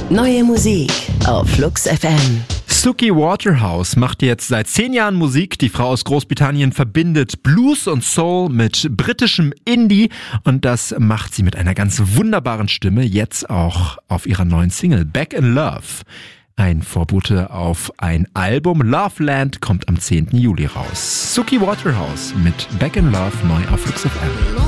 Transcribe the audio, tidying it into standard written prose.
Neue Musik auf Flux FM. Suki Waterhouse macht jetzt seit 10 Jahren Musik. Die Frau aus Großbritannien verbindet Blues und Soul mit britischem Indie und das macht sie mit einer ganz wunderbaren Stimme, jetzt auch auf ihrer neuen Single Back in Love. Ein Vorbote auf ein Album. Loveland kommt am 10. Juli raus. Suki Waterhouse mit Back in Love neu auf Flux FM.